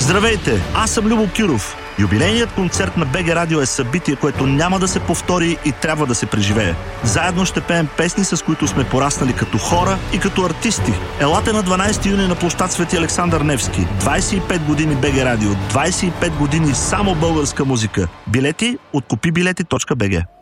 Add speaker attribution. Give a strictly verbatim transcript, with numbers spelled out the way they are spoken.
Speaker 1: Здравейте, аз съм Любо Киров. Юбилейният концерт на БГ Радио е събитие, което няма да се повтори и трябва да се преживее. Заедно ще пеем песни, с които сме пораснали като хора и като артисти. Елате на дванайсети юни на площад Свети Александър Невски. двайсет и пет години БГ Радио, двайсет и пет години само българска музика. Билети от купи билети точка би джи.